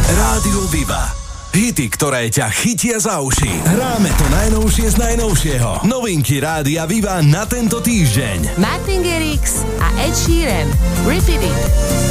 Rádio Viva. Hity, ktoré ťa chytia za uši. Hráme to najnovšie z najnovšieho. Novinky Rádia Viva na tento týždeň. Martin Garrix a Ed Sheeran. Repeat It.